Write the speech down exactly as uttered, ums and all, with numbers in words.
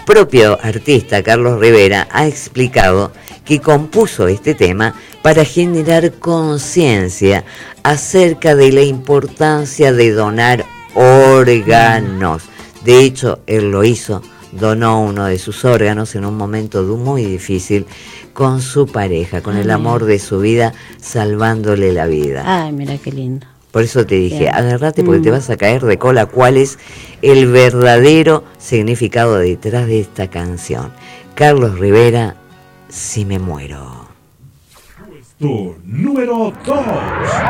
propio artista, Carlos Rivera, ha explicado que compuso este tema para generar conciencia acerca de la importancia de donar órganos. De hecho, él lo hizo, donó uno de sus órganos en un momento muy difícil con su pareja, con Ay, el amor de su vida, salvándole la vida. Ay, mira qué lindo. Por eso te dije, Bien. agárrate porque mm. te vas a caer de cola cuál es el verdadero significado detrás de esta canción. Carlos Rivera, Si me muero. Puesto número dos.